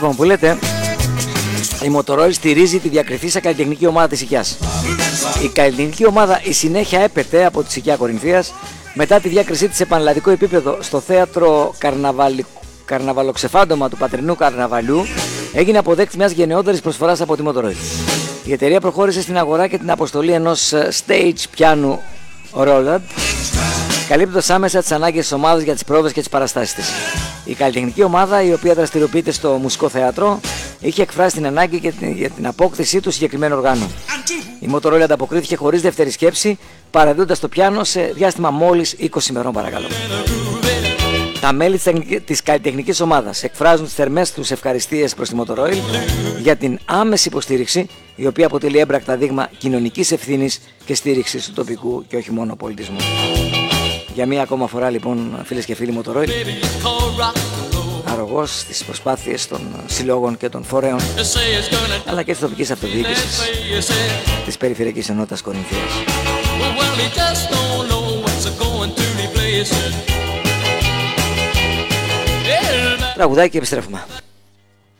Λοιπόν, που λέτε, η Motorola στηρίζει τη διακριθήσα καλλιτεχνική ομάδα της Οικιάς. Η καλλιτεχνική ομάδα η συνέχεια έπεται από τη Οικιά Κορινθίας μετά τη διάκρισή της σε πανελλαδικό επίπεδο στο θέατρο καρναβαλοξεφάντωμα του Πατρινού Καρναβαλιού, έγινε αποδέκτη μιας γενναιότερης προσφοράς από τη Motorola. Η εταιρεία προχώρησε στην αγορά και την αποστολή ενός stage πιάνου Roland, καλύπτοντας άμεσα τις ανάγκες της ομάδας για τις πρόοδες και τις παραστάσεις της. Η καλλιτεχνική ομάδα, η οποία δραστηριοποιείται στο Μουσικό Θέατρο, είχε εκφράσει την ανάγκη για την απόκτησή του συγκεκριμένου οργάνου. Η Motorola ανταποκρίθηκε χωρίς δεύτερη σκέψη, παραδίδοντας το πιάνο σε διάστημα μόλις 20 ημερών, παρακαλώ. Τα μέλη της καλλιτεχνικής ομάδας εκφράζουν τις θερμές τους ευχαριστίες προς τη Motorola για την άμεση υποστήριξη, η οποία αποτελεί έμπρακτα δείγμα κοινωνικής ευθύνης και στήριξης του τοπικού και όχι μόνο πολιτισμού. Για μία ακόμα φορά, λοιπόν, φίλες και φίλοι, Motorola αρρωγός στις προσπάθειες των συλλόγων και των φορέων, αλλά και της τοπικής αυτοδιοίκησης της Περιφερειακής Ενότητας Κορινθίας. Τραγουδάκι και επιστρέφουμε.